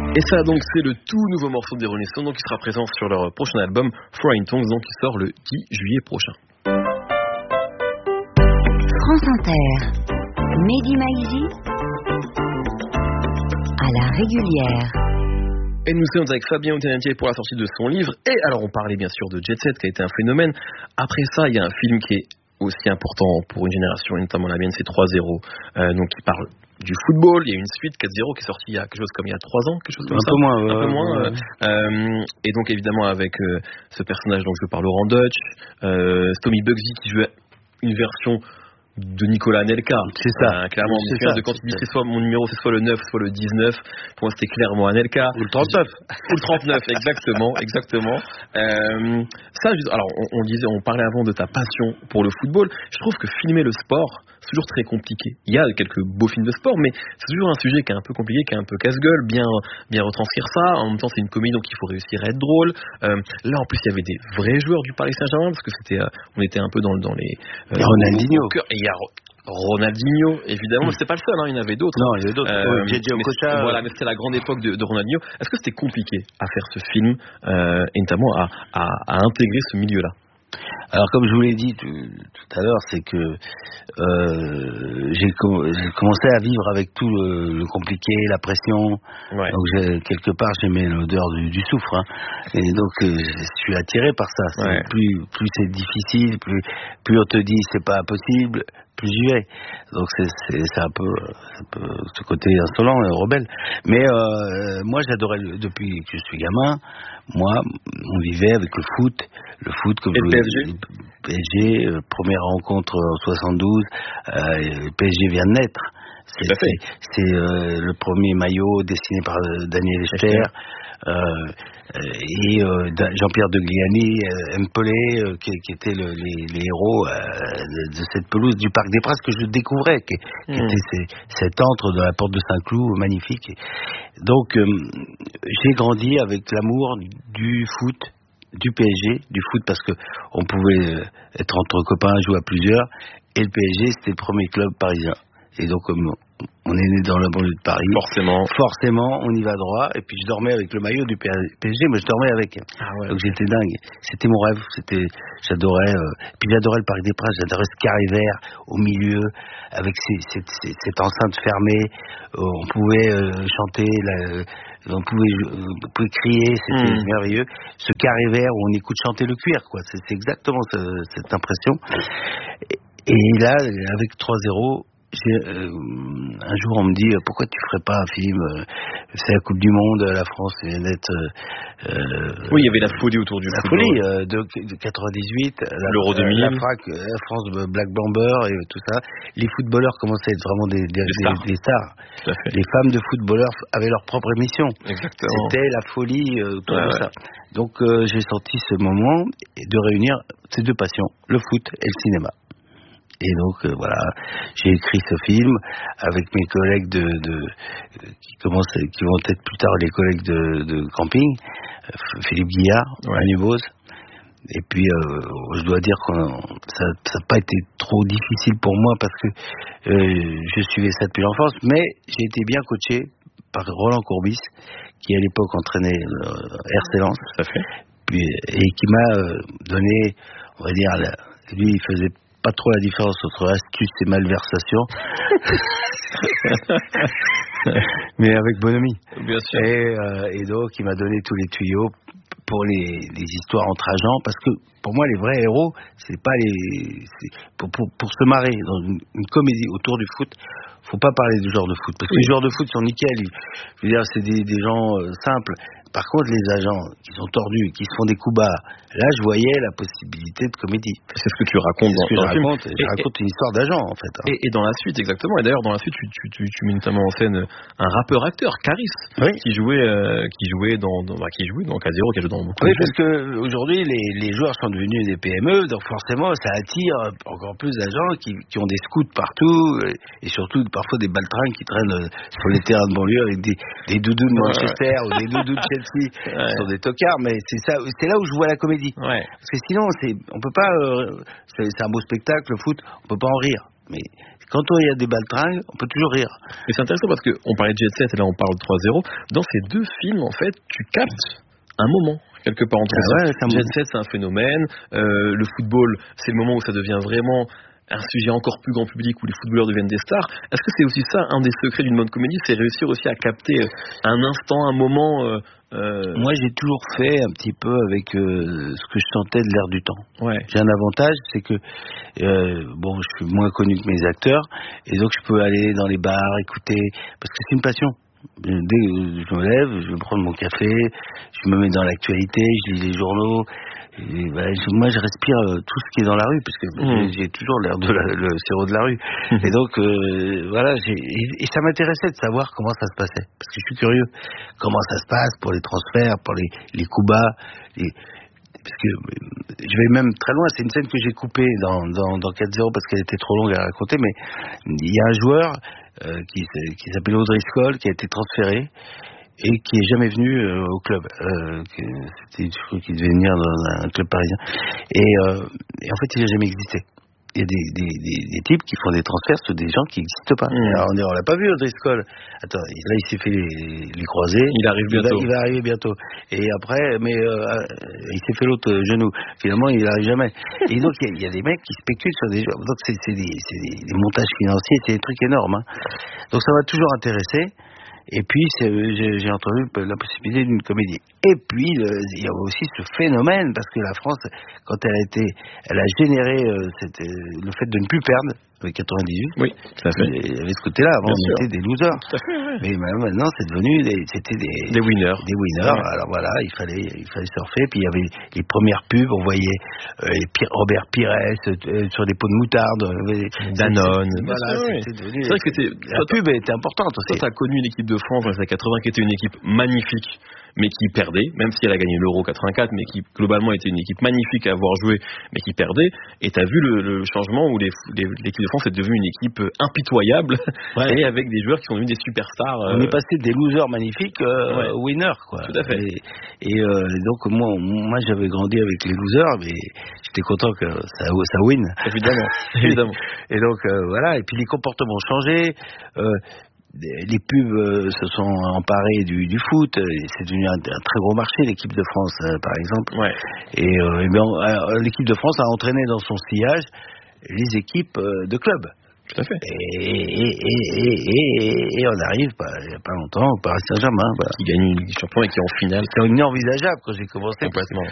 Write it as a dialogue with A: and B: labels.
A: Et ça, donc, c'est le tout nouveau morceau des Rolling Stones, donc, qui sera présent sur leur prochain album, Foreign Tongues, donc, qui sort le 10 juillet prochain.
B: France Inter, Mehdi Maizi, à la régulière.
A: Et nous sommes avec Fabien Ottenientier pour la sortie de son livre. Et alors, on parlait bien sûr de Jet Set, qui a été un phénomène. Après ça, il y a un film qui est aussi important pour une génération, et notamment la mienne, c'est 3-0, donc qui parle du football. Il y a une suite 4-0 qui est sortie il y a quelque chose comme il y a 3 ans, quelque chose comme ça. Un peu moins. Et donc évidemment avec ce personnage dont je parle, Laurent Dutch, Tommy Bugsy qui jouait une version de Nicolas Anelka.
C: C'est ça.
A: Clairement, de quand il dit c'est soit mon numéro, c'est soit le 9, soit le 19. Pour moi, c'était clairement Anelka.
C: Ou le 39.
A: Ou le 39, exactement. Ça, alors, on parlait avant de ta passion pour le football. Je trouve que filmer le sport, c'est toujours très compliqué. Il y a quelques beaux films de sport, mais c'est toujours un sujet qui est un peu compliqué, qui est un peu casse-gueule, bien retranscrire ça. En même temps, c'est une comédie, donc il faut réussir à être drôle. Là, en plus, il y avait des vrais joueurs du Paris Saint-Germain, parce que on était un peu dans les
C: Ronaldinho.
A: Et il y a Ronaldinho, évidemment, mais c'était pas le seul, il y en avait d'autres.
C: Non, il y avait d'autres. JJ Okocha.
A: Voilà, mais c'était la grande époque de Ronaldinho. Est-ce que c'était compliqué à faire ce film, et notamment à intégrer ce milieu-là?
C: Alors, comme je vous l'ai dit tout à l'heure, c'est que j'ai commencé à vivre avec tout le compliqué, la pression. Ouais. Donc, quelque part, j'aimais l'odeur du soufre. Hein. Et donc, je suis attiré par ça. Ouais. Plus c'est difficile, plus on te dit c'est pas possible, plus j'y vais. Donc, c'est un peu ce côté insolent, rebelle. Mais moi, j'adorais, depuis que je suis gamin, on vivait avec le foot comme
A: le
C: PSG, première rencontre en 72, le PSG vient de naître. C'est le premier maillot dessiné par Daniel Echter. Et Jean-Pierre Degliani, Pelé, qui étaient les héros de cette pelouse du Parc des Princes que je découvrais, qui était cet antre de la porte de Saint-Cloud, magnifique. Donc, j'ai grandi avec l'amour du foot, du PSG, du foot, parce que on pouvait être entre copains, jouer à plusieurs, et le PSG, c'était le premier club parisien. Et donc, comme on est né dans la banlieue de Paris, forcément, on y va droit. Et puis, je dormais avec le maillot du PSG, mais je dormais avec. Donc, j'étais dingue. C'était mon rêve. J'adorais. Puis, j'adorais le Parc des Princes. J'adorais ce carré vert au milieu, avec cette enceinte fermée. On pouvait chanter. On pouvait crier. C'était merveilleux. Ce carré vert où on écoute chanter le cuir, quoi. C'est exactement cette impression. Et là, avec 3-0. Un jour on me dit pourquoi tu ferais pas un film, c'est la Coupe du Monde, la France vient d'être
A: oui, il y avait la folie autour du football.
C: La folie de 98,
A: l'Euro 2000,
C: la France Black Blamber et tout ça. Les footballeurs commençaient à être vraiment des stars. Les femmes de footballeurs avaient leur propre émission.
A: Exactement.
C: C'était la folie autour de ça. Donc j'ai senti ce moment de réunir ces deux passions, le foot et le cinéma. Et donc voilà, j'ai écrit ce film avec mes collègues qui vont être plus tard les collègues de camping, Philippe Guillard, Manu Bose. Et puis je dois dire que ça n'a pas été trop difficile pour moi parce que je suivais ça depuis l'enfance, mais j'ai été bien coaché par Roland Courbis, qui à l'époque entraînait RC Lens, et qui m'a donné, on va dire, lui il faisait pas trop la différence entre astuce et malversation, mais avec bonhomie.
A: Bien sûr.
C: Et donc, il m'a donné tous les tuyaux pour les histoires entre agents, parce que pour moi, les vrais héros, c'est pas pour se marrer dans une comédie autour du foot. Faut pas parler du genre de foot, parce que les joueurs de foot sont nickel. Je veux dire, c'est des gens simples. Par contre, les agents qui sont tordus, qui se font des coups bas, là, je voyais la possibilité de comédie.
A: C'est ce que tu racontes dans le film.
C: Je raconte une histoire d'agent, en fait.
A: Et dans la suite, exactement. Et d'ailleurs, dans la suite, tu mets notamment en scène un rappeur-acteur, Caris, qui jouait dans K0, qui a joué dans beaucoup de films.
C: Parce que aujourd'hui, les joueurs sont devenus des PME, donc forcément, ça attire encore plus d'agents qui ont des scouts partout, et surtout parfois des baltringues qui traînent sur les terrains de banlieue avec des doudous de Manchester ou des doudous de Chelsea. Qui sont des tocards, mais c'est là où je vois la comédie. Parce que sinon, on peut pas. C'est un beau spectacle, le foot, on peut pas en rire. Mais Quand il y a des baltringues, on peut toujours rire.
A: Mais c'est intéressant parce qu'on parlait de Jet Set et là on parle de 3-0. Dans ces deux films, en fait, tu captes un moment quelque part entre Jet Set, c'est un phénomène. Le football, c'est le moment où ça devient vraiment un sujet encore plus grand public, où les footballeurs deviennent des stars. Est-ce que c'est aussi ça, un des secrets d'une bonne comédie, c'est réussir aussi à capter un instant, un moment
C: Moi, j'ai toujours fait un petit peu avec ce que je sentais de l'air du temps.
A: Ouais.
C: J'ai un avantage, c'est que je suis moins connu que mes acteurs, et donc je peux aller dans les bars, écouter, parce que c'est une passion. Dès que je me lève, je vais prendre mon café, je me mets dans l'actualité, je lis les journaux. Et moi, je respire tout ce qui est dans la rue, puisque j'ai toujours l'air de le sirop de la rue. Et donc, voilà, et ça m'intéressait de savoir comment ça se passait, parce que je suis curieux. Comment ça se passe pour les transferts, pour les coups bas, parce que je vais même très loin. C'est une scène que j'ai coupée dans 4-0 parce qu'elle était trop longue à raconter, mais il y a un joueur qui s'appelle Audrey Scholl, qui a été transféré et qui est jamais venu au club. Je crois qu'il devait venir dans un club parisien. Et en fait, il n'a jamais existé. Il y a des types qui font des transferts sur des gens qui n'existent pas. Alors on l'a pas vu, Audrey Scholl. Attends, là il s'est fait les croisés.
A: Il arrive bientôt.
C: Il va arriver bientôt. Et après, il s'est fait l'autre genou. Finalement, il n'arrive jamais. Et donc il y a des mecs qui spéculent sur des joueurs. Donc c'est des montages financiers, c'est des trucs énormes. Hein. Donc ça m'a toujours intéressé. Et puis, j'ai entendu la possibilité d'une comédie. Et puis, il y a aussi ce phénomène, parce que la France, quand elle a généré le fait de ne plus perdre, avec 98.
A: Oui, tout à fait.
C: Il y avait ce côté-là. Avant, on était des losers.
A: Tout à fait, ouais.
C: Mais maintenant, c'est devenu des
A: winners.
C: Des winners.
A: Ouais.
C: Alors voilà, il fallait surfer. Puis il y avait les premières pubs. On voyait Robert Pires sur des pots de moutarde.
A: Danone.
C: Voilà,
A: c'était devenu. C'est vrai que
C: la pub était importante aussi.
A: Toi, tu as connu l'équipe de France dans les années 80 qui était une équipe magnifique, mais qui perdait, même si elle a gagné l'Euro 84, mais qui globalement était une équipe magnifique à avoir joué, mais qui perdait. Et tu as vu le changement où l'équipe de France est devenue une équipe impitoyable, et avec des joueurs qui sont devenus des superstars.
C: On est passé des losers magnifiques aux winners, quoi.
A: Tout à fait.
C: Et donc moi j'avais grandi avec les losers, mais j'étais content que ça win.
A: Évidemment, évidemment.
C: Et donc voilà. Et puis les comportements ont changé. Les pubs se sont emparés du foot. C'est devenu un très gros marché, l'équipe de France, par exemple.
A: Ouais.
C: Et l'équipe de France a entraîné dans son sillage les équipes de club.
A: Tout à fait.
C: Et on arrive, il n'y a pas longtemps, au Paris Saint-Germain.
A: Qui gagne une Ligue des Champions et qui est en finale.
C: C'était inenvisageable quand j'ai commencé.
A: Complètement.